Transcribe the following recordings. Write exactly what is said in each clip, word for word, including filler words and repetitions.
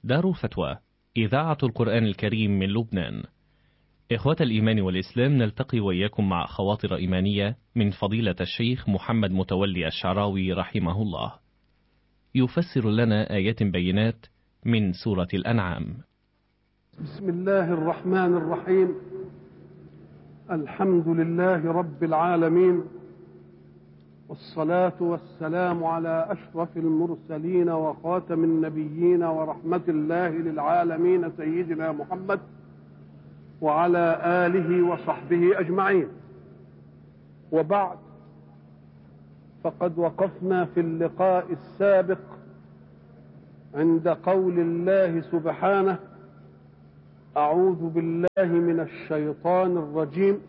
دار الفتوى إذاعة القرآن الكريم من لبنان. إخوة الإيمان والإسلام، نلتقي وإياكم مع خواطر إيمانية من فضيلة الشيخ محمد متولي الشعراوي رحمه الله، يفسر لنا آيات بينات من سورة الأنعام. بسم الله الرحمن الرحيم. الحمد لله رب العالمين، والصلاة والسلام على أشرف المرسلين وخاتم النبيين ورحمة الله للعالمين سيدنا محمد وعلى آله وصحبه أجمعين. وبعد، فقد وقفنا في اللقاء السابق عند قول الله سبحانه: أعوذ بالله من الشيطان الرجيم: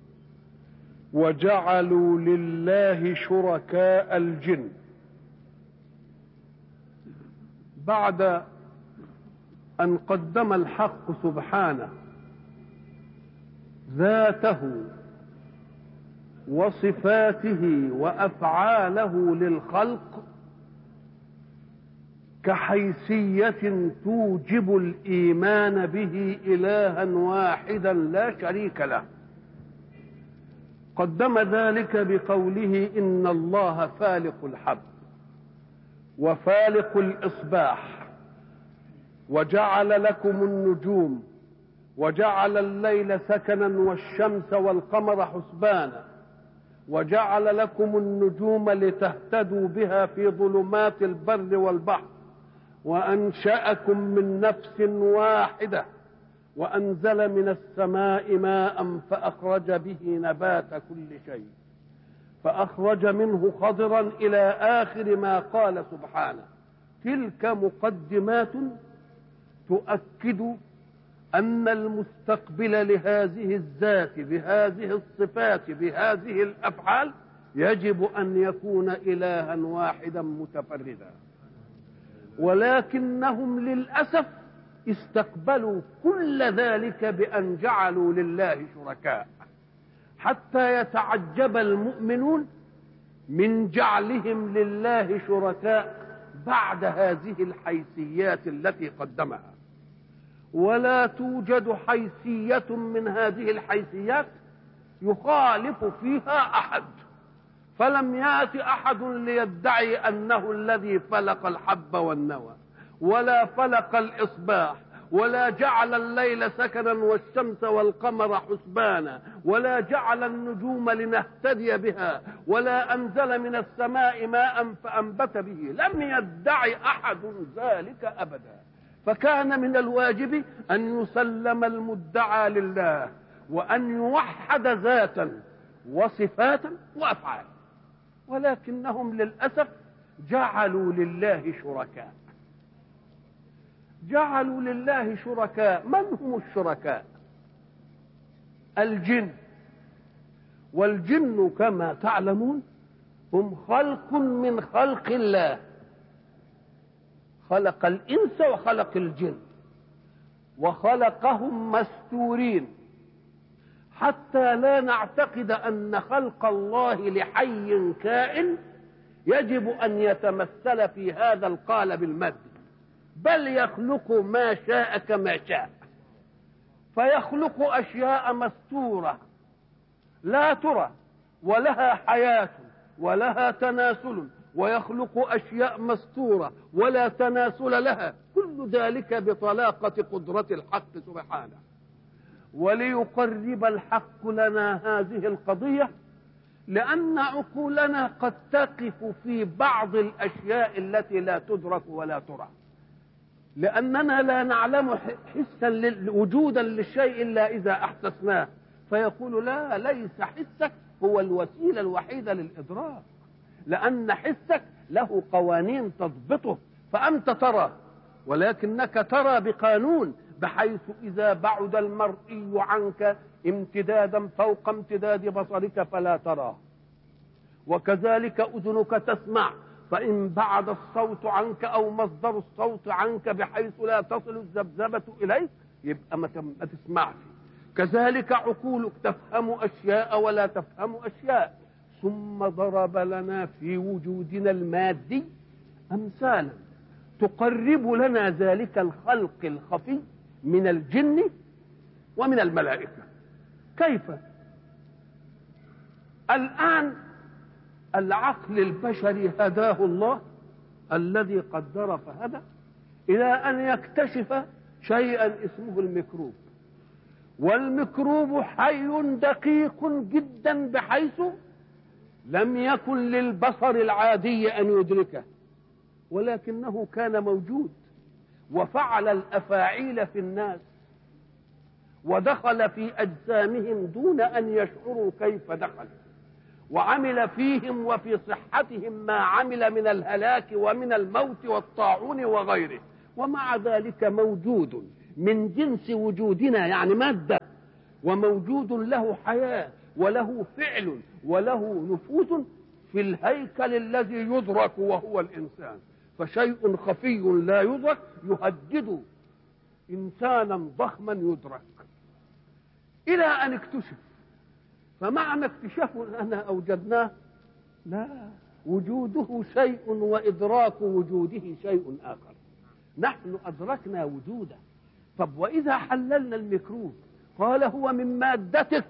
وجعلوا لله شركاء الجن. بعد أن قدم الحق سبحانه ذاته وصفاته وأفعاله للخلق كحيثية توجب الإيمان به إلها واحدا لا شريك له، قدم ذلك بقوله: إن الله فالق الحب وفالق الإصباح، وجعل لكم النجوم، وجعل الليل سكنا والشمس والقمر حسبانا، وجعل لكم النجوم لتهتدوا بها في ظلمات البر والبحر، وأنشأكم من نفس واحدة، وأنزل من السماء ماء فأخرج به نبات كل شيء، فأخرج منه خضرا إلى آخر ما قال سبحانه. تلك مقدمات تؤكد أن المستقبل لهذه الذات بهذه الصفات بهذه الأفعال يجب أن يكون إلها واحدا متفردا، ولكنهم للأسف استقبلوا كل ذلك بأن جعلوا لله شركاء، حتى يتعجب المؤمنون من جعلهم لله شركاء بعد هذه الحيثيات التي قدمها. ولا توجد حيثية من هذه الحيثيات يخالف فيها أحد، فلم يأت أحد ليدعي أنه الذي فلق الحب والنوى، ولا فلق الإصباح، ولا جعل الليل سكنا والشمس والقمر حسبانا، ولا جعل النجوم لنهتدي بها، ولا أنزل من السماء ماء فأنبت به. لم يدعي أحد ذلك أبدا، فكان من الواجب أن يسلم المدعى لله، وأن يوحد ذاتا وصفاتا وأفعالا. ولكنهم للأسف جعلوا لله شركاء. جعلوا لله شركاء. من هم الشركاء؟ الجن. والجن كما تعلمون هم خلق من خلق الله، خلق الإنس وخلق الجن، وخلقهم مستورين حتى لا نعتقد أن خلق الله لحي كائن يجب أن يتمثل في هذا القالب المادي، بل يخلق ما شاء كما شاء، فيخلق أشياء مستورة لا ترى ولها حياة ولها تناسل، ويخلق أشياء مستورة ولا تناسل لها، كل ذلك بطلاقة قدرة الحق سبحانه. وليقرب الحق لنا هذه القضية، لأن عقولنا قد تقف في بعض الأشياء التي لا تدرك ولا ترى، لأننا لا نعلم حسا وجودا للشيء إلا إذا أحسسناه، فيقول: لا، ليس حسك هو الوسيلة الوحيدة للإدراك، لأن حسك له قوانين تضبطه، فأنت ترى، ولكنك ترى بقانون، بحيث إذا بعد المرئي عنك امتدادا فوق امتداد بصرك فلا تراه. وكذلك أذنك تسمع، فإن بعد الصوت عنك أو مصدر الصوت عنك بحيث لا تصل الذبذبة إليك يبقى ما تسمعش. كذلك عقولك تفهم أشياء ولا تفهم أشياء. ثم ضرب لنا في وجودنا المادي أمثالا تقرب لنا ذلك الخلق الخفي من الجن ومن الملائكة. كيف؟ الآن العقل البشري هداه الله الذي قدر فهدى إلى أن يكتشف شيئا اسمه الميكروب، والميكروب حي دقيق جدا بحيث لم يكن للبصر العادي أن يدركه، ولكنه كان موجود وفعل الأفاعيل في الناس ودخل في أجسامهم دون أن يشعروا كيف دخل، وعمل فيهم وفي صحتهم ما عمل من الهلاك ومن الموت والطاعون وغيره، ومع ذلك موجود من جنس وجودنا، يعني مادة، وموجود له حياة وله فعل وله نفوذ في الهيكل الذي يدرك وهو الإنسان. فشيء خفي لا يدرك يهدد إنسانا ضخما يدرك إلى أن اكتشف. فمعنى اكتشافه أننا أوجدناه؟ لا، وجوده شيء وإدراك وجوده شيء آخر. نحن أدركنا وجوده. طب وإذا حللنا الميكروب قال هو من مادتك،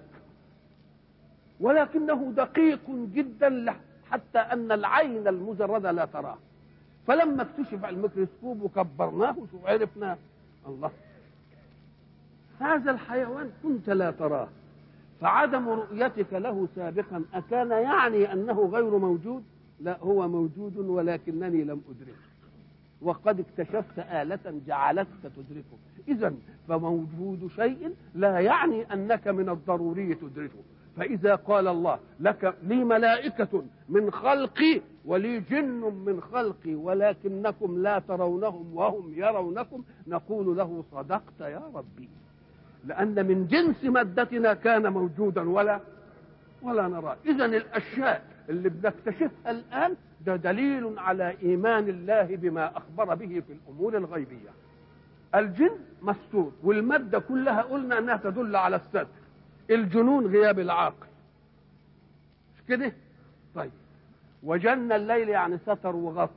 ولكنه دقيق جدا حتى أن العين المجردة لا تراه. فلما اكتشف الميكروسكوب وكبرناه شوف عرفنا الله هذا الحيوان كنت لا تراه، فعدم رؤيتك له سابقا أكان يعني أنه غير موجود؟ لا، هو موجود ولكنني لم أدركه، وقد اكتشفت آلة جعلتك تدركه. إذن فموجود شيء لا يعني أنك من الضروري تدركه. فإذا قال الله لك لي ملائكة من خلقي ولي جن من خلقي ولكنكم لا ترونهم وهم يرونكم، نقول له صدقت يا ربي، لأن من جنس مادتنا كان موجودا ولا ولا نراه. إذن الأشياء اللي بنكتشفها الآن ده دليل على إيمان الله بما أخبر به في الأمور الغيبية. الجن مستور، والمادة كلها قلنا أنها تدل على الستر. الجنون غياب العقل، مش كده؟ طيب، وجن الليل يعني ستر وغطى،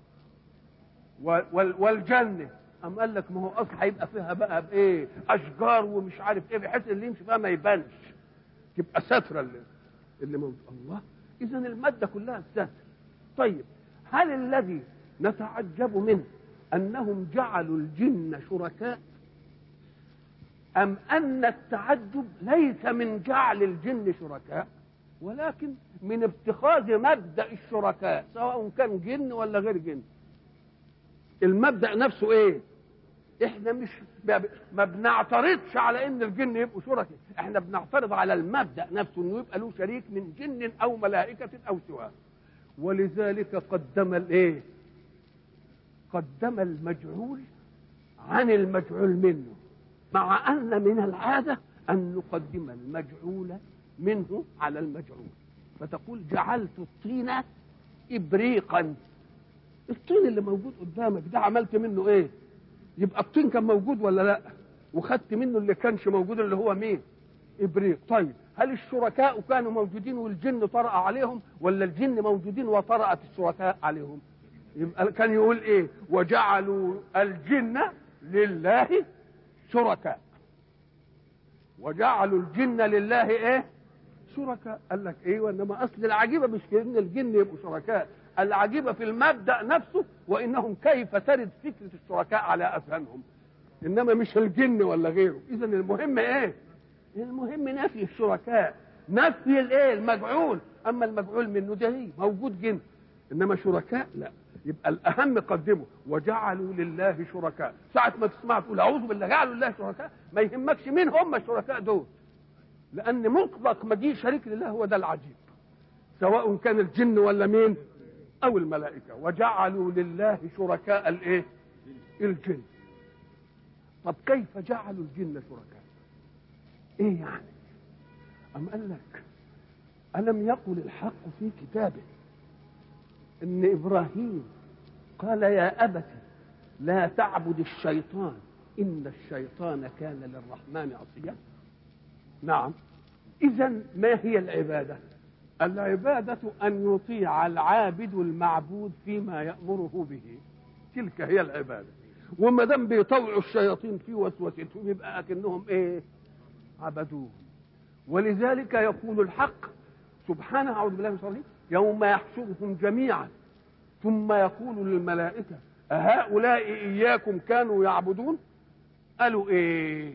والجنة أم قال لك ما هو أصل هيبقى فيها بقى بإيه؟ أشجار ومش عارف إيه، بحيث اللي يمشي فيها ما يبانش، تبقى سترة اللي, اللي موجود. الله، إذا المادة كلها ستر. طيب، هل الذي نتعجب منه أنهم جعلوا الجن شركاء، أم أن التعجب ليس من جعل الجن شركاء ولكن من اتخاذ مبدأ الشركاء سواء كان جن ولا غير جن؟ المبدأ نفسه ايه؟ احنا مش ما بنعترضش على ان الجن يبقوا شركاء، احنا بنعترض على المبدأ نفسه انه يبقى له شريك من جن او ملائكة او سواه. ولذلك قدم الايه؟ قدم المجعول عن المجعول منه، مع ان من العادة ان نقدم المجعول منه على المجعول. فتقول جعلت الطين ابريقا، الطين اللي موجود قدامك ده عملت منه ايه؟ يبقى الطين كان موجود ولا لا؟ وخدت منه اللي كانش موجود اللي هو مين؟ ابريق. طيب، هل الشركاء كانوا موجودين والجن طرأ عليهم، ولا الجن موجودين وطرأت الشركاء عليهم؟ يبقى كان يقول ايه؟ وجعلوا الجن لله شركاء، وجعلوا الجن لله ايه؟ شركاء. قال لك ايه؟ وانما اصل العجيبه مش في ان الجن يبقوا شركاء، العجيبه في المبدا نفسه، وانهم كيف ترد فكره الشركاء على اذهانهم، انما مش الجن ولا غيره. اذا المهم ايه؟ المهم نفي الشركاء، نفي الايه؟ المجعول. اما المجعول منه ده هي موجود جن، انما شركاء لا. يبقى الاهم قدمه وجعلوا لله شركاء. ساعه ما تسمع تقول اعوذ بالله جعلوا لله شركاء، ما يهمكش مين هم الشركاء دول، لان مطلق مجيء شريك لله هو ده العجيب، سواء كان الجن ولا مين او الملائكه. وجعلوا لله شركاء الايه؟ الجن. طب كيف جعلوا الجن شركاء؟ ايه يعني؟ ام قال لك الم يقل الحق في كتابه ان ابراهيم قال يا ابت لا تعبد الشيطان ان الشيطان كان للرحمن عصيا؟ نعم. اذا ما هي العباده؟ العباده ان يطيع العابد المعبود فيما يامره به. تلك هي العباده. وما دام بيطوعوا الشياطين في وسوستهم يبقى اكنهم ايه؟ عبدوه. ولذلك يقول الحق سبحانه، اعوذ بالله من الشيطان الرجيم، يوم يحشرهم جميعا ثم يقول للملائكه أهؤلاء إياكم كانوا يعبدون؟ قالوا ايه؟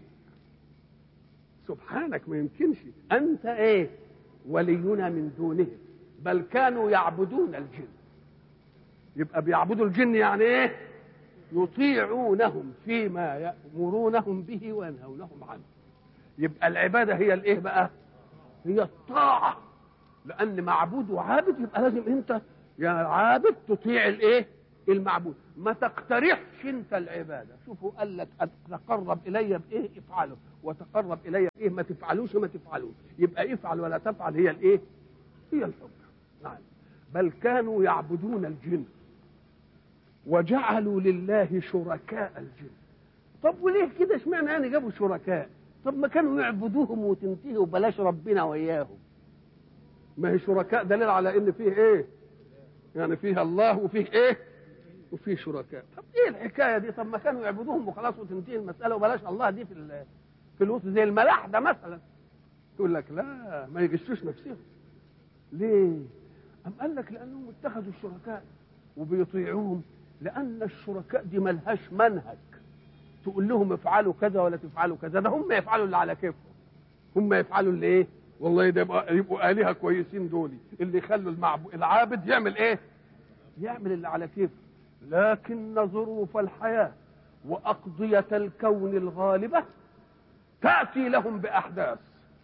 سبحانك، ما يمكنش، انت ايه؟ ولينا من دونهم بل كانوا يعبدون الجن. يبقى بيعبدوا الجن يعني ايه؟ يطيعونهم فيما يأمرونهم به وينهونهم عنه. يبقى العبادة هي الايه بقى؟ هي الطاعة. لأن معبود وعابد يبقى لازم أنت يا عابد تطيع الايه؟ المعبود. ما تقترحش أنت العبادة. شوفوا قال لك تقرب إلي بإيه؟ افعله، وتقرب إلي بإيه؟ ما تفعلوش ما تفعلوش. يبقى افعل ولا تفعل هي الايه؟ هي الحب. نعم. بل كانوا يعبدون الجن وجعلوا لله شركاء الجن. طب وليه كده؟ اشمعنى يعني جابوا شركاء؟ طب ما كانوا يعبدوهم وتنتهي وبلاش ربنا وياهم. ما هي شركاء دليل على ان فيه ايه؟ يعني فيها الله وفيه ايه؟ وفيه شركاء. طب ايه الحكايه دي؟ طب ما كانوا يعبدوهم وخلاص وتنتهي المساله وبلاش الله دي في في الوسط زي الملاحده مثلا. يقول لك لا، ما يغشوش نفسهم. ليه؟ أم قال لك لانهم اتخذوا الشركاء وبيطيعوهم، لان الشركاء دي ملهاش منهج تقول لهم افعلوا كذا ولا تفعلوا كذا. ده هم يفعلوا اللي على كيفهم. هم يفعلوا اللي ايه؟ والله ده يبقى يبقوا آلهة كويسين دول اللي يخلوا المعبود العابد يعمل ايه؟ يعمل اللي على كيفه. لكن ظروف الحياة وأقضية الكون الغالبة تأتي لهم بأحداث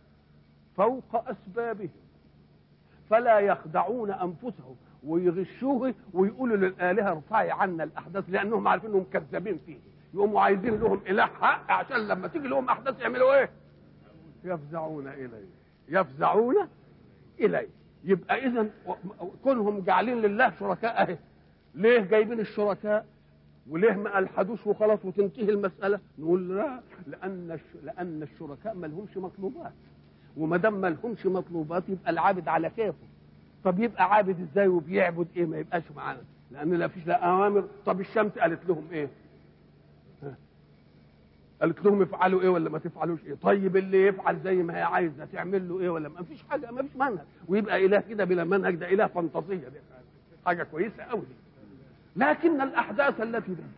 فوق أسبابهم، فلا يخدعون أنفسهم ويغشوه ويقولوا للآلهة ارفعي عنا الأحداث، لأنهم عارفين أنهم كذابين فيه. يقوموا عايزين لهم إله حق عشان لما تيجي لهم أحداث يعملوا إيه؟ يفزعون إليه يفزعون إليه. يبقى إذن كونهم جعلين لله شركاء أهي. ليه جايبين الشركاء؟ وليه ما ألحدوش وخلاص وتنتهي المسألة؟ نقول لا، لأن لأن الشركاء ما لهمش مطلوبات، وما دام ما لهمش مطلوبات يبقى العابد على كيفه. طب يبقى عابد ازاي وبيعبد ايه؟ ما يبقاش معانا، لأن لا فيش لا أوامر. طب الشمس قالت لهم ايه؟ ها؟ قالت لهم افعلوا ايه ولا ما تفعلوش ايه؟ طيب اللي يفعل زي ما هي عايزه تعمل له ايه ولا ما فيش حاجه؟ ما فيش منهج. ويبقى اله كده بلا منهج، ده اله فانتازيه، دي حاجه كويسه قوي دي. لكن الاحداث التي دي،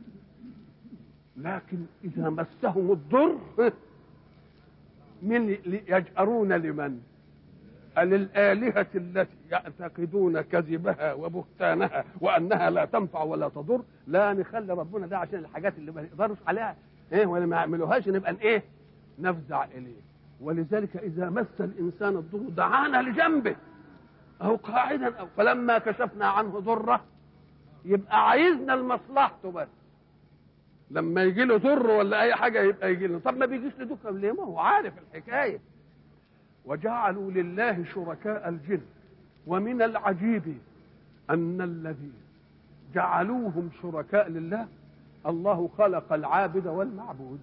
لكن اذا مسهم الضر من يجأرون لمن؟ للآلهة التي يعتقدون كذبها وبهتانها وأنها لا تنفع ولا تضر. لا نخلي ربنا ده عشان الحاجات اللي ما نقدرش عليها ايه ولا ما يعملوهاش نبقى ايه؟ نفزع اليه. ولذلك اذا مس الانسان الضر دعانا لجنبه او قاعدا او فلما كشفنا عنه ضره، يبقى عايزنا لمصلحته بس. لما يجي له ضر ولا اي حاجه يبقى يجي له. طب ما بيجيش لدكم ليه؟ ما هو عارف الحكايه. وجعلوا لله شركاء الجن. ومن العجيب ان الذين جعلوهم شركاء لله الله خلق العابد والمعبود.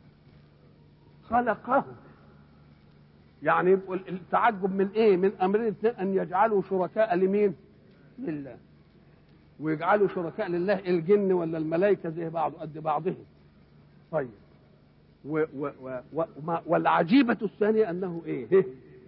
خلقه. يعني يبقوا التعجب من ايه؟ من امرين اثنين، ان يجعلوا شركاء لمين؟ لله. ويجعلوا شركاء لله الجن ولا الملائكه زي بعض قد بعضهم. طيب و و و و والعجيبه الثانيه انه ايه؟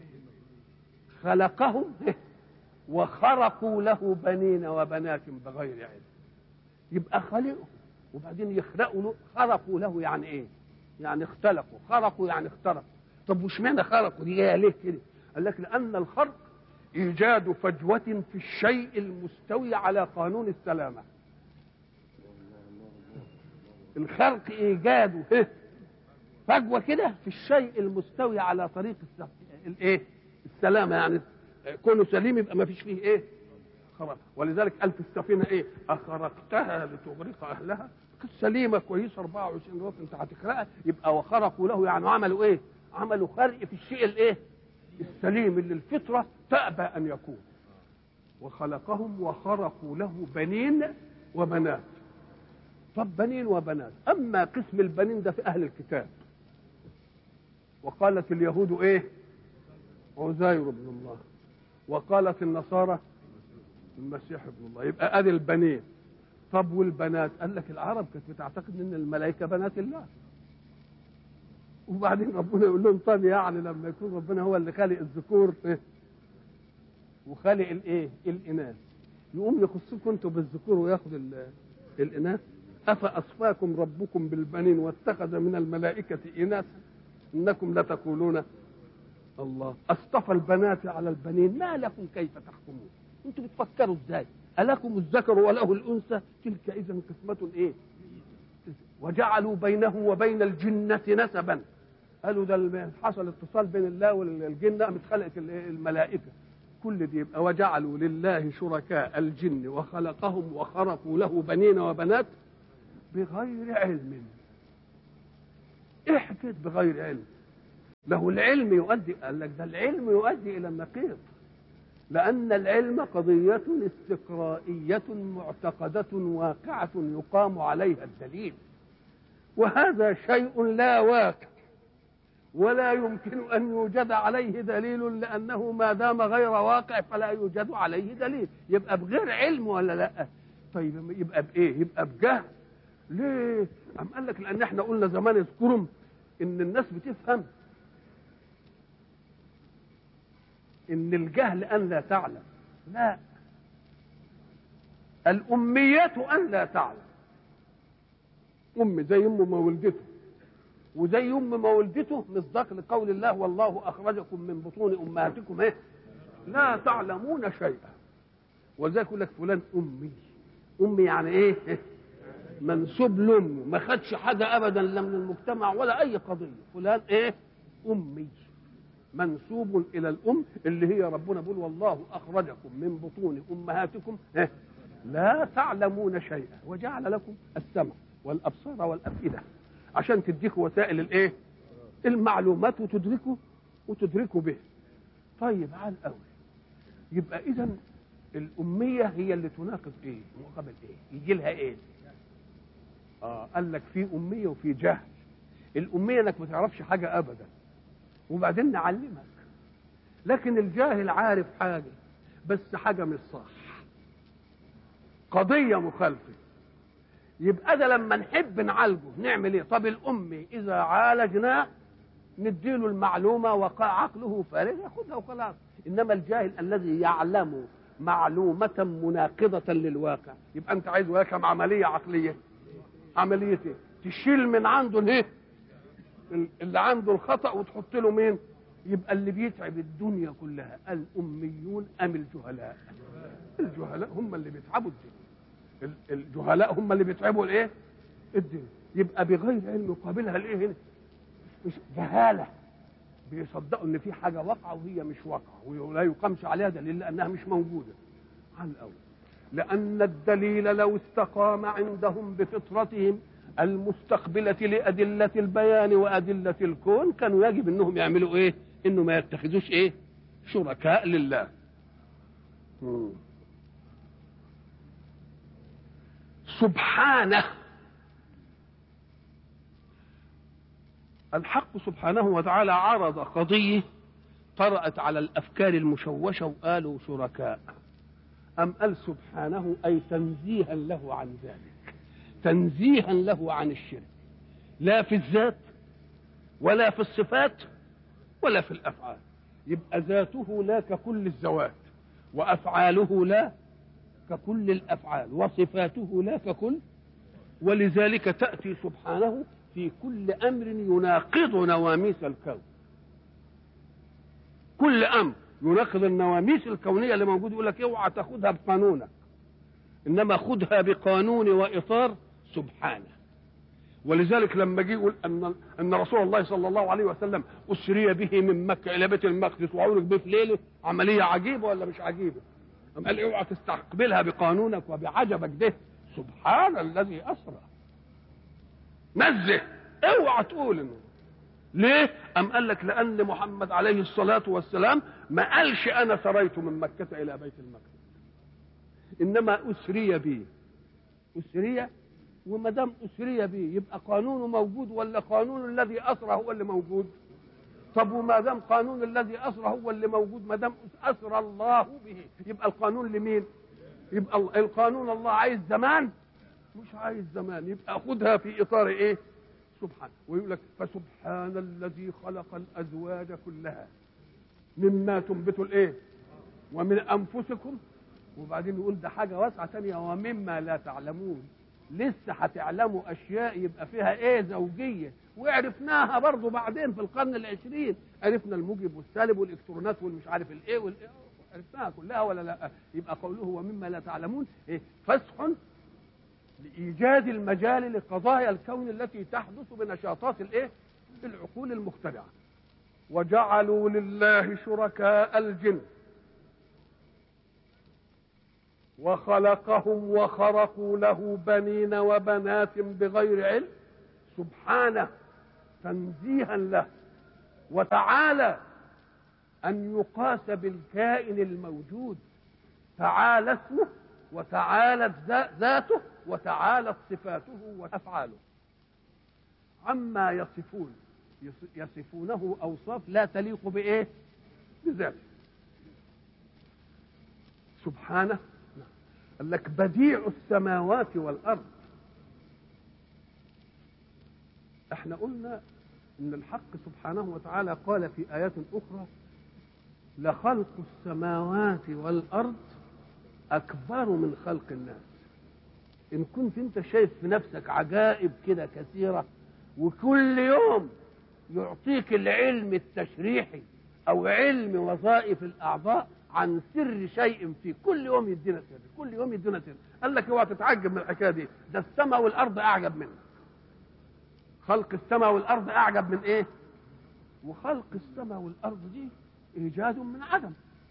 خلقهم وخرقوا له بنين وبنات بغير علم. يبقى خلقهم وبعدين يخرقوا له. خرقوا له يعني ايه؟ يعني اختلقوا. خرقوا يعني اخترقوا. طب وش معنى خرقوا دي جايه ليه كده؟ قال لك لان الخرق ايجاد فجوه في الشيء المستوي على قانون السلامه. الخرق ايجاده فجوه كده في الشيء المستوي على طريق الايه؟ السلامه. يعني كونه سليم يبقى ما فيش فيه ايه؟ خرق. ولذلك قال في السفينه ايه؟ اخرقتها لتغرق اهلها. سليمه كويسه أربعة وعشرين رطل انت هتخرقها. يبقى وخرقوا له يعني عملوا ايه؟ عملوا خرق في الشيء الايه؟ السليم اللي الفطره تأبى ان يكون. وخلقهم وخرقوا له بنين وبنات. طب بنين وبنات، اما قسم البنين ده في اهل الكتاب. وقالت اليهود ايه؟ عزير ابن الله. وقالت النصارى المسيح ابن الله. يبقى ادي البنين. طب والبنات؟ قال لك العرب كانت بتعتقد ان الملائكه بنات الله، وبعدين ربنا يقول لهم طب يعني لما يكون ربنا هو اللي خالق الذكور وخالق الايه الاناث، يقوم يخصكم انتم بالذكور وياخد الاناث؟ افاصفاكم ربكم بالبنين واتخذ من الملائكه اناثا انكم لتقولون الله اصطفى البنات على البنين ما لكم كيف تحكمون؟ انتم بتفكروا ازاي؟ ألكم الذكر وله الأنثى؟ تلك إذا قسمة إيه؟ وجعلوا بينه وبين الجنة نسبا، قالوا ده حصل اتصال بين الله والجنة قامت خلقت الملائكة. كل دي يبقى وجعلوا لله شركاء الجن وخلقهم وخرقوا له بنين وبنات بغير علم. ايه حكايه بغير علم؟ له العلم يؤدي، قال لك ده العلم يؤدي إلى النقيض، لأن العلم قضية استقرائية معتقدة واقعة يقام عليها الدليل، وهذا شيء لا واقع ولا يمكن أن يوجد عليه دليل، لأنه ما دام غير واقع فلا يوجد عليه دليل. يبقى بغير علم ولا لا؟ طيب يبقى بإيه؟ يبقى بجهل. ليه؟ أم قال لك لأن احنا قلنا زمان اذكرهم إن الناس بتفهم إن الجهل أن لا تعلم، لا، الأمية أن لا تعلم. أم زي أم ما ولدته، وزي أم ما ولدته مصداق لقول الله والله أخرجكم من بطون أمهاتكم إيه؟ لا تعلمون شيئا. ولذلك يقول لك فلان أمي. أمي يعني إيه؟ منسوب لأمه، ما خدش حاجة أبدا لا من المجتمع ولا أي قضية. فلان إيه؟ أمي، منسوب الى الام اللي هي ربنا بيقول والله اخرجكم من بطون امهاتكم لا تعلمون شيئا وجعل لكم السمع والابصار والافئده عشان تديكوا وسائل الايه المعلومات وتدركوا وتدركوا به. طيب عال قوي. يبقى اذا الاميه هي اللي تناقض ايه مقابل ايه؟ يجي لها ايه؟ اه قال لك في اميه وفي جهل. الاميه انك ما تعرفش حاجه ابدا وبعدين نعلمك، لكن الجاهل عارف حاجه بس حاجه مش صح، قضيه مخالفه. يبقى ده لما نحب نعالجه نعمل ايه؟ طب الامي اذا عالجناه نديله المعلومه وقع عقله فارغ ياخدها وخلاص. انما الجاهل الذي يعلم معلومه مناقضه للواقع، يبقى انت عايز وياك عمليه عقليه. عمليه ايه؟ تشيل من عنده الايه اللي عنده الخطأ وتحط له مين؟ يبقى اللي بيتعب الدنيا كلها الأميون أم الجهلاء؟ الجهلاء هم اللي بيتعبوا الدنيا. الجهلاء هم اللي بيتعبوا الايه؟ الدنيا. يبقى بغير علم يقابلها الايه هنا؟ مش جهالة، بيصدقوا ان في حاجة واقعة وهي مش واقعة ولا يقامش عليها دليل لأنها مش موجودة. على الأول لأن الدليل لو استقام عندهم بفطرتهم المستقبلة لأدلة البيان وأدلة الكون كانوا يجب أنهم يعملوا إيه؟ إنه ما يتخذوش إيه؟ شركاء لله. مم. سبحانه، الحق سبحانه وتعالى عرض قضية طرأت على الأفكار المشوشة وقالوا شركاء. أم قال سبحانه أي تنزيها له عن ذلك، تنزيها له عن الشرك، لا في الذات ولا في الصفات ولا في الأفعال. يبقى ذاته لا ككل الذوات، وأفعاله لا ككل الأفعال، وصفاته لا ككل. ولذلك تأتي سبحانه في كل أمر يناقض نواميس الكون. كل أمر يناقض النواميس الكونية اللي موجود يقول لك اوعى تاخدها بقانونك، إنما خدها بقانون وإطار سبحانه. ولذلك لما جه يقول ان ان رسول الله صلى الله عليه وسلم اسري به من مكه الى بيت المقدس وعرج به في ليله، عمليه عجيبه ولا مش عجيبه؟ قام قال اوعى تستقبلها بقانونك وبعجبك ده، سبحان الذي اسرى. نزه، اوعى تقول انه ليه؟ قام قال لك لان محمد عليه الصلاه والسلام ما قالش انا سريت من مكه الى بيت المقدس، انما اسري به. اسري، وما دام اسري به يبقى قانونه موجود ولا قانون الذي اسرى هو اللي موجود؟ طب وما دام قانون الذي اسرى هو اللي موجود، ما دام اسرى الله به يبقى القانون لمين؟ يبقى القانون الله عايز زمان مش عايز زمان، يبقى خدها في اطار ايه؟ سبحان. ويقول لك فسبحان الذي خلق الازواج كلها مما تنبت الايه ومن انفسكم، وبعدين يقول ده حاجه واسعه ثانيه ومما لا تعلمون. لسه هتعلموا اشياء يبقى فيها ايه؟ زوجيه، وعرفناها برضو بعدين في القرن العشرين، عرفنا الموجب والسالب والالكترونات والمش عارف الايه والايه، عرفناها كلها ولا لا؟ يبقى قوله ومما لا تعلمون ايه؟ فسح لايجاد المجال لقضايا الكون التي تحدث بنشاطات الايه؟ العقول المخترعه. وجعلوا لله شركاء الجن وخلقهم وخرقوا له بنين وبنات بغير علم سبحانه تنزيها له وتعالى أن يقاس بالكائن الموجود. تعالى اسمه وتعالت ذاته وتعالت صفاته وأفعاله عما يصفون يصفونه أوصاف لا تليق بإيه؟ بذاته سبحانه. قال لك بديع السماوات والأرض. احنا قلنا ان الحق سبحانه وتعالى قال في آيات أخرى لخلق السماوات والأرض أكبر من خلق الناس. إن كنت أنت شايف في نفسك عجائب كده كثيرة وكل يوم يعطيك العلم التشريحي أو علم وظائف الأعضاء عن سر شيء فيه، كل يوم يدينا سر، كل يوم يدينا سر. قال لك اوعى تتعجب من الحكايه دي، ده السماء والارض اعجب منه. خلق السماء والارض اعجب من ايه؟ وخلق السماء والارض دي ايجاد من عدم،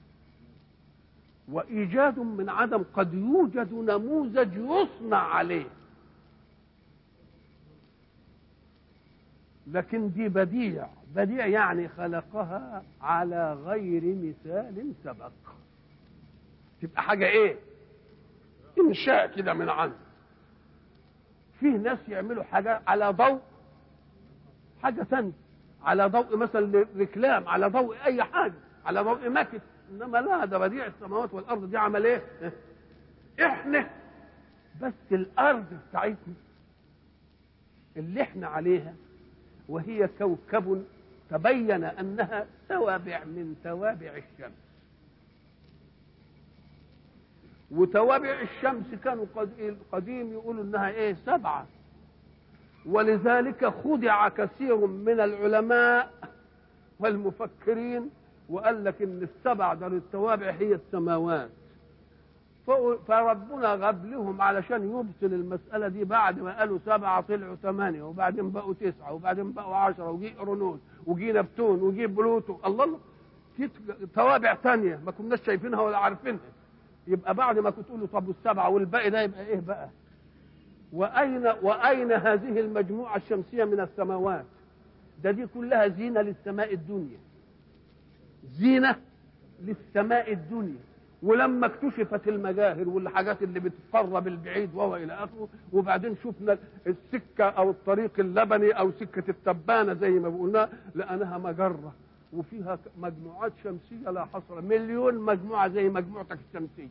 وايجاد من عدم قد يوجد نموذج يصنع عليه، لكن دي بديع. بديع يعني خلقها على غير مثال سبق، تبقى حاجة ايه؟ انشاء كده من عنده. فيه ناس يعملوا حاجة على ضوء حاجة ثانية، على ضوء مثلا ركلام، على ضوء اي حاجة، على ضوء مكت، انما لا، ده بديع السماوات والارض دي عمل ايه؟ احنا بس الارض بتاعتنا اللي احنا عليها وهي كوكب تبين انها توابع من توابع الشمس، وتوابع الشمس كانوا قديم يقولوا انها ايه؟ سبعة، ولذلك خدع كثير من العلماء والمفكرين وقال لك ان السبع ده التوابع هي السماوات، فربنا غاب لهم علشان يبطل المسألة دي. بعد ما قالوا سبعة طلعوا ثمانية، وبعدين بقوا تسعة، وبعدين بقوا عشرة، وجي أورونوس وجي نبتون وجي بلوتو، الله الله، في توابع تانية ما كناش شايفينها ولا عارفينها. يبقى بعد ما كنت تقولوا طب والسبعة والباقي ده يبقى ايه بقى؟ وأين وأين هذه المجموعة الشمسية من السماوات؟ ده دي كلها زينة للسماء الدنيا، زينة للسماء الدنيا. ولما اكتشفت المجاهر والحاجات اللي بتقرب البعيد وهو الى اخره، وبعدين شفنا السكه او الطريق اللبني او سكه التبانه زي ما بقولنا، لانها مجره وفيها مجموعات شمسيه لا حصر، مليون مجموعه زي مجموعتك الشمسيه،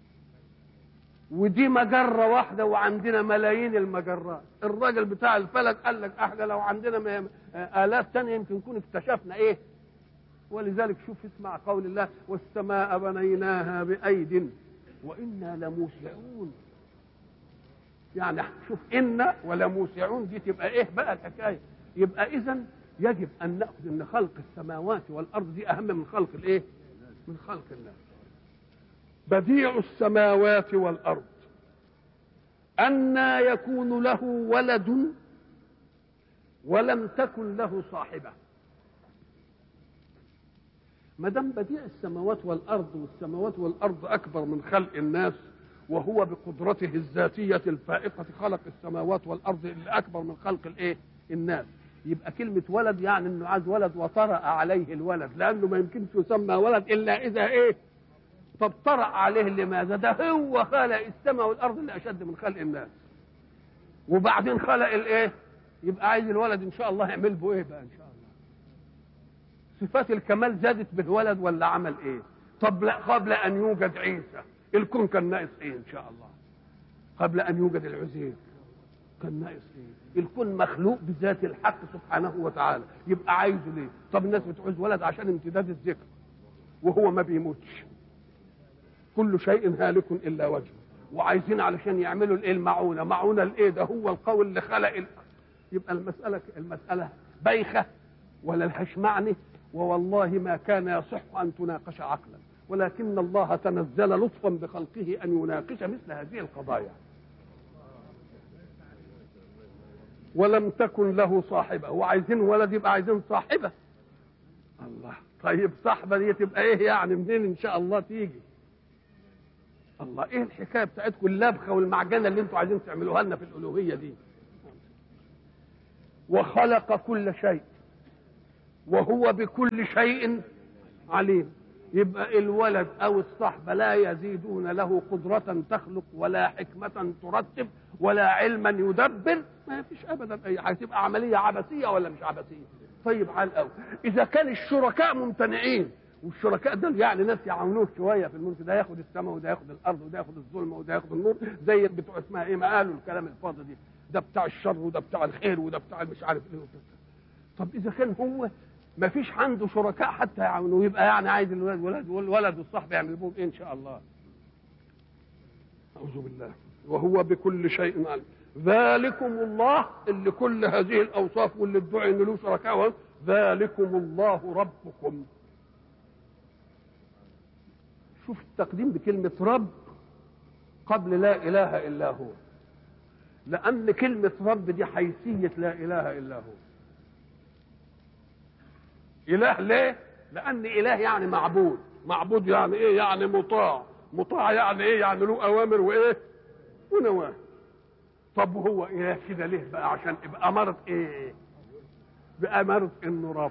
ودي مجره واحده وعندنا ملايين المجرات. الراجل بتاع الفلك قال لك احنا لو عندنا الاف ثانيه يمكن نكون اكتشفنا ايه. ولذلك شوف اسمع قول الله والسماء بنيناها بأيد وإنا لموسعون. يعني شوف إن ولموسعون دي تبقى إيه بقى الحكاية؟ يبقى إذن يجب أن نأخذ أن خلق السماوات والأرض دي أهم من خلق الإيه؟ من خلق الله. بديع السماوات والأرض أنى يكون له ولد ولم تكن له صاحبة. ما دام بديع السماوات والارض، والسماوات والارض اكبر من خلق الناس، وهو بقدرته الذاتيه الفائقه خلق السماوات والارض اللي اكبر من خلق الايه؟ الناس. يبقى كلمه ولد يعني انه عايز ولد وطرأ عليه الولد، لانه ما يمكنش يسمى ولد الا اذا ايه؟ طب طرأ عليه لماذا؟ ده هو خلق السماء والارض اللي اشد من خلق الناس، وبعدين خلق الايه؟ يبقى عايز الولد ان شاء الله يعمل به ايه بقى ان شاء الله؟ صفات الكمال زادت بالولد ولا عمل ايه؟ طب لا، قبل ان يوجد عيسى الكون كان ناقص ايه ان شاء الله؟ قبل ان يوجد العزير كان ناقص ايه؟ الكون مخلوق بذات الحق سبحانه وتعالى، يبقى عايزه ليه؟ طب الناس بتعوز ولد عشان امتداد الذكر، وهو ما بيموتش، كل شيء هالك الا وجهه، وعايزين علشان يعملوا الايه؟ المعونه، معونه الايه؟ ده هو القول اللي خلق ال... يبقى المساله المساله بايخه ولا لهاش معنى، ووالله ما كان يصح ان تناقش عقلا، ولكن الله تنزل لطفا بخلقه ان يناقش مثل هذه القضايا. ولم تكن له صاحبه، وعايزين ولد يبقى عايزين صاحبه. الله، طيب صاحبه دي تبقى ايه يعني؟ منين ان شاء الله تيجي؟ الله، ايه الحكايه بتاعتكم اللبخه والمعجنه اللي انتوا عايزين تعملوها لنا في الالوهيه دي؟ وخلق كل شيء وهو بكل شيء عليم. يبقى الولد او الصحبه لا يزيدون له قدره تخلق ولا حكمه ترتب ولا علما يدبر، ما فيش ابدا اي حاجه، تبقى عمليه عبثيه ولا مش عبثيه؟ طيب على الاول اذا كان الشركاء ممتنعين، والشركاء دول يعني ناس يعاونوك شويه في الملك، ده ياخد السماء وده ياخد الارض وده ياخد الظلمه وده ياخد النور، زي بتوع اسمها ايه ما قالوا الكلام الفاضي دي، ده بتاع الشر وده بتاع الخير وده بتاع مش عارف ايه. طب اذا كان هو ما فيش عنده شركاء حتى يعاونوه، يبقى يعني عايز الولد والولد والولد والصحب يعمل بهم ايه ان شاء الله؟ اعوذ بالله. وهو بكل شيء عليم. ذلكم الله اللي كل هذه الاوصاف واللي ادعي ان له شركاء، ذلكم الله ربكم. شوف التقديم بكلمه رب قبل لا اله الا هو، لان كلمه رب دي حيثيه لا اله الا هو. اله ليه؟ لان اله يعني معبود، معبود يعني ايه؟ يعني مطاع، مطاع يعني ايه؟ يعني له اوامر وايه؟ ونواهي. طب هو اله كده ليه بقى؟ عشان يبقى اماره ايه؟ باماره انه رب.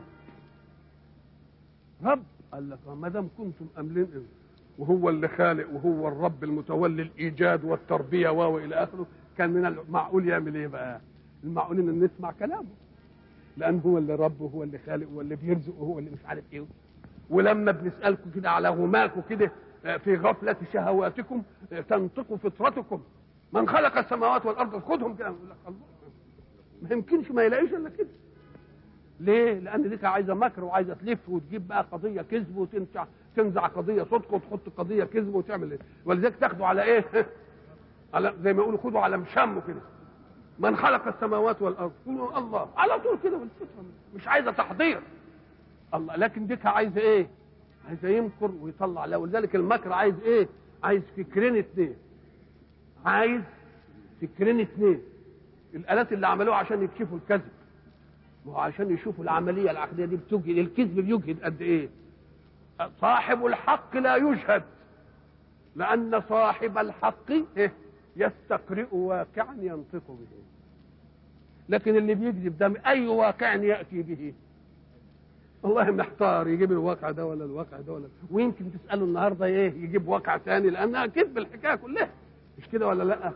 رب قال لك ما دام كنتم املين إيه؟ وهو اللي خالق وهو الرب المتولي الايجاد والتربيه والى اخره، كان من المعقول يعمل ايه بقى؟ المعقول ان نسمع كلامه، لان هو اللي رب وهو اللي خالق وهو اللي بيرزق وهو اللي مش عارف ايه. ولما بنسالكم كده على غماكم كده في غفله شهواتكم تنطق فطرتكم من خلق السماوات والارض، خدهم كده يقول لك الله، ما يمكنش ما يلاقيش الا كده. ليه؟ لان دي عايزه مكر وعايزه تلف وتجيب بقى قضيه كذب وتنزع تنزع قضيه صدق وتحط قضيه كذب وتعمل ايه؟ ولذلك تاخدوا على ايه؟ على زي ما يقولوا خدوا على مشمه كده. من خلق السماوات والارض قولوا الله على طول كده بالفطره، مش عايزه تحضير الله. لكن ديك عايزه ايه؟ عايزه يمكر ويطلع له. ولذلك المكر عايز ايه؟ عايز فكرين اثنين، عايز فكرين اثنين. الالات اللي عملوها عشان يكشفوا الكذب، وعشان يشوفوا العمليه العقديه دي بتجهد الكذب، بيجهد قد ايه؟ صاحب الحق لا يجهد، لان صاحب الحق يستقرئ واقعا ينطق به. لكن اللي بيكذب ده اي واقع ياتي به؟ والله محتار يجيب الواقع ده ولا الواقع ده ولا، ويمكن تساله النهارده ايه يجيب واقع ثاني، لانها كذب الحكايه كلها، مش كده ولا لا؟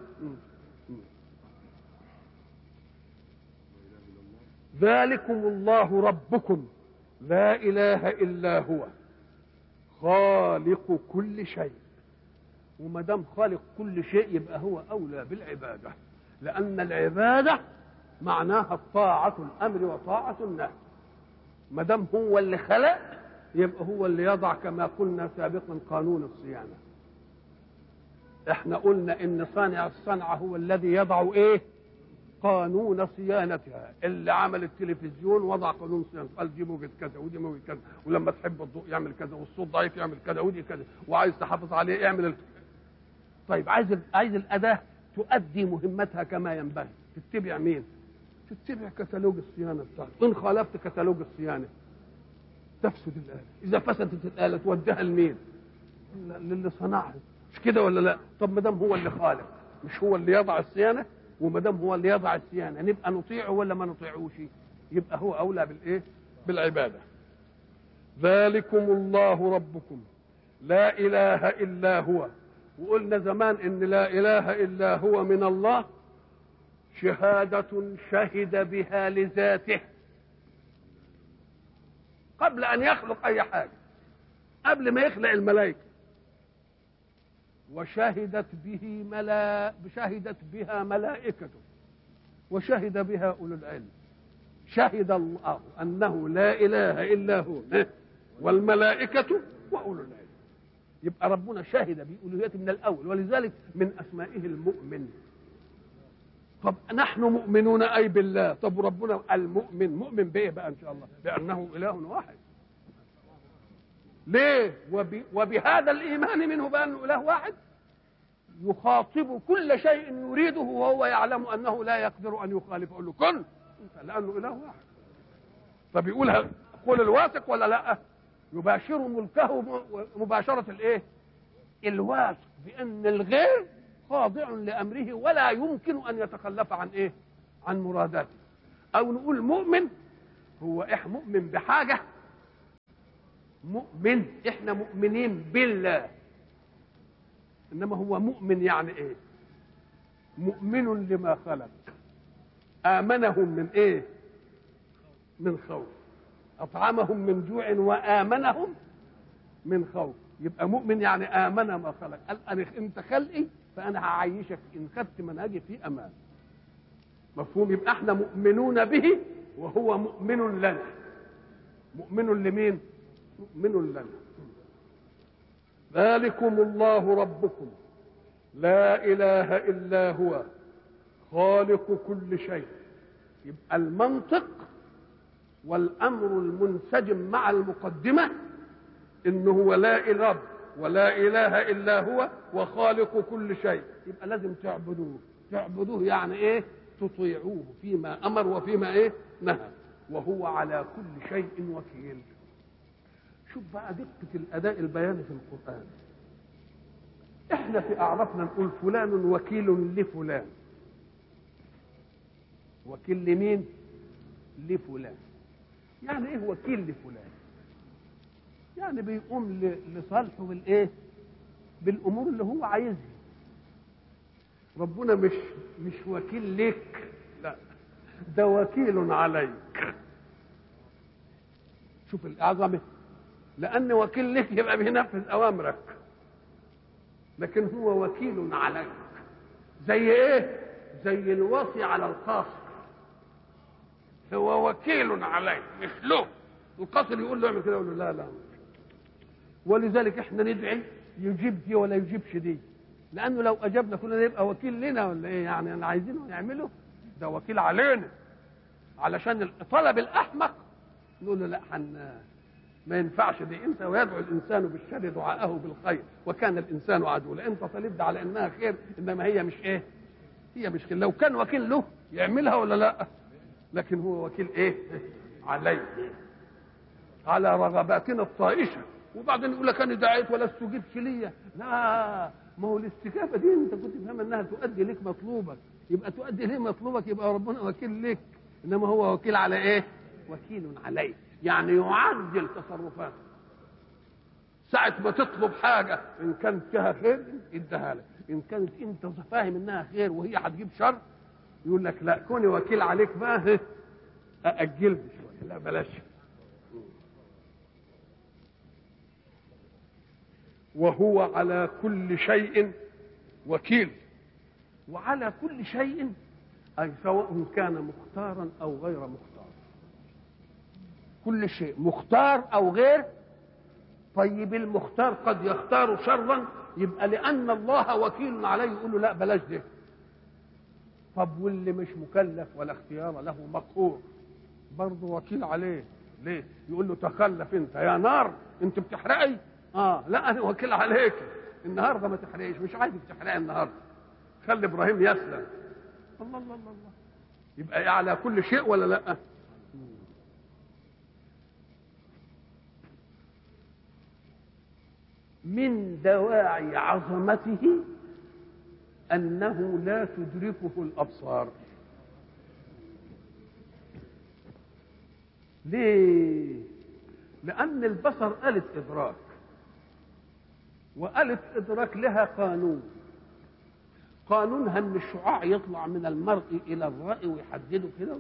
ذلكم الله ربكم لا اله الا هو خالق كل شيء. وما دام خالق كل شيء يبقى هو اولى بالعباده، لان العباده معناها الطاعه الامر وطاعه النهي. ما دام هو اللي خلق يبقى هو اللي يضع كما قلنا سابقا قانون الصيانه. احنا قلنا ان صانع الصنعه هو الذي يضع ايه؟ قانون صيانتها. اللي عمل التلفزيون وضع قانون صيانه، قال دي موجة كذا ودي موجة كذا، ولما تحب الضوء يعمل كذا والصوت ضعيف يعمل كذا ودي كذا، وعايز تحافظ عليه اعمل ال... طيب عايز عايز الاداه تؤدي مهمتها كما ينبغي، تتبع مين؟ تتبع كتالوج الصيانه بتاعته. ان خالفت كتالوج الصيانه تفسد الاله. اذا فسدت الاله توديها لمين؟ للي صنعها، مش كده ولا لا؟ طب ما دام هو اللي خالق، مش هو اللي يضع الصيانه؟ وما دام هو اللي يضع الصيانه نبقى نطيعه ولا ما نطيعوش؟ يبقى هو اولى بالايه؟ بالعباده. ذلكم الله ربكم لا اله الا هو. وقلنا زمان ان لا اله الا هو من الله شهاده شهد بها لذاته قبل ان يخلق اي حاجه، قبل ما يخلق الملائكه وشهدت به ملا شهدت بها ملائكته وشهد بها أولو العلم. شهد الله أنه لا إله إلا هو والملائكة وأولو العلم. يبقى ربنا شهد بألوهيته من الأول، ولذلك من أسمائه المؤمن. طب نحن مؤمنون أي بالله، طب ربنا المؤمن مؤمن بإيه بقى إن شاء الله؟ بأنه إله واحد. ليه؟ وب... وبهذا الإيمان منه بأنه إله واحد يخاطب كل شيء يريده وهو يعلم أنه لا يقدر أن يخالف. يقول له كن، لأنه إله واحد. فبيقولها قول الواثق ولا لا؟ يباشر ملكه مباشرة الإيه؟ الواثق بأن الغير خاضع لأمره ولا يمكن أن يتخلف عن إيه؟ عن مراداته. أو نقول مؤمن هو إحنا مؤمن بحاجة، مؤمن إحنا مؤمنين بالله، إنما هو مؤمن يعني إيه؟ مؤمن لما خلق، آمنهم من إيه؟ من خوف، أطعمهم من جوع وآمنهم من خوف. يبقى مؤمن يعني آمن ما خلق، قال أنا أنت خلقي فأنا هعيشك إن خدت منهجي في أمان. مفهوم؟ يبقى احنا مؤمنون به وهو مؤمن لنا. مؤمن لمين؟ مؤمن لنا. ذلكم الله ربكم لا إله إلا هو خالق كل شيء. يبقى المنطق والأمر المنسجم مع المقدمة إنه هو لا إله ولا إله إلا هو وخالق كل شيء. يبقى لازم تعبدوه. تعبدوه يعني إيه؟ تطيعوه فيما أمر وفيما إيه؟ نهى. وهو على كل شيء وكيل. شوف بقى دقة الأداء البياني في القرآن. إحنا في أعرفنا نقول فلان وكيل لفلان. وكيل لمين؟ لفلان. يعني إيه وكيل لفلان؟ يعني بيقوم لصالحه بالإيه؟ بالأمور اللي هو عايزها. ربنا مش مش وكيل لك، لا، ده وكيل عليك. شوف الأعظمة، لأن وكيل لك يبقى بينفذ أوامرك، لكن هو وكيل عليك. زي إيه؟ زي الوصي على القاصر، هو وكيل عليك مش له. القاصر يقول له اعمل كده، يقول له لا لا. ولذلك احنا ندعي يجيب دي ولا يجيبش دي، لأنه لو أجبنا كلنا يبقى وكيل لنا ولا إيه؟ يعني أنا عايزينه نعمله، ده وكيل علينا. علشان الطلب الأحمق نقول له لا، حن ما ينفعش دي. أنت ويدعو الإنسان بالشر دعاءه بالخير وكان الإنسان عدولا. أنت طالب على إنها خير، إنما هي مش إيه؟ هي مش خير. لو كان وكيل له يعملها ولا لا؟ لكن هو وكيل إيه؟ عليه، على رغباتنا الطائشة. وبعدين يقول لك انا دعيت ولا استجبت ليا. لا، ما هو الاستجابه دي انت كنت فاهم انها تؤدي لك مطلوبك، يبقى تؤدي ليه مطلوبك، يبقى ربنا وكيل لك. انما هو وكيل على ايه؟ وكيل عليه، يعني يعدل تصرفاتك. ساعة ما تطلب حاجة ان كانت فيها خير اديها لك، ان كانت انت فاهم انها خير وهي هتجيب شر يقول لك لا، كوني وكيل عليك بقى ااجل شويه، لا بلاش. وهو على كل شيء وكيل. وعلى كل شيء أي سواء كان مختارا أو غير مختار. كل شيء مختار أو غير. طيب المختار قد يختار شرا، يبقى لأن الله وكيل عليه يقول له لا بلاش ده. طب واللي مش مكلف ولا اختيار له مقهور برضه وكيل عليه. ليه؟ يقول له تخلف انت يا نار، انت بتحرقي. اه لا، انا وكيل عليك النهارده ما تحرقيش، مش عايزك تحرقي النهارده، خلي ابراهيم يسلم. الله الله الله الله. يبقى على كل شيء ولا لا؟ من دواعي عظمته انه لا تدركه الابصار. ليه؟ لان البصر آلة ادراك، وآلة إدراك لها قانون. قانونها ان الشعاع يطلع من المرء الى الرأي ويحدده كده.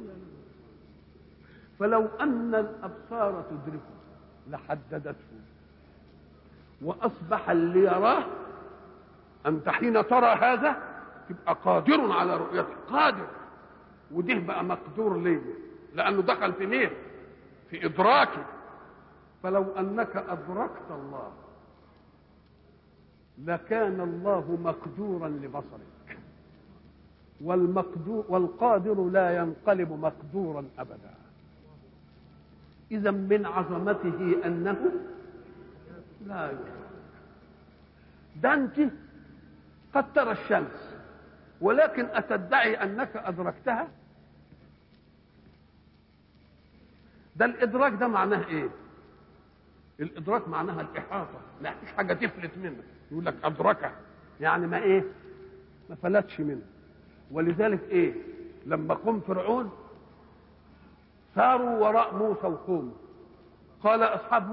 فلو ان الابصار تدركه لحددته، واصبح اللي يراه انت حين ترى هذا تبقى قادر على رؤيته، قادر، وده بقى مقدور ليه؟ لانه دخل في مين؟ في ادراكه. فلو انك ادركت الله لكان الله مقدورا لبصرك، والمقدور والقادر لا ينقلب مقدورا ابدا. اذا من عظمته انه لا يدرك. ده انت قد ترى الشمس ولكن أتدعي أنك أدركتها؟ ده الإدراك ده معناه إيه؟ الإدراك معناها الإحاطة، ما فيش حاجة تفلت منك. يقول لك أدركها يعني ما إيه؟ ما فلتش منه. ولذلك إيه؟ لما قوم فرعون ساروا وراء موسى وقومه، قال أصحاب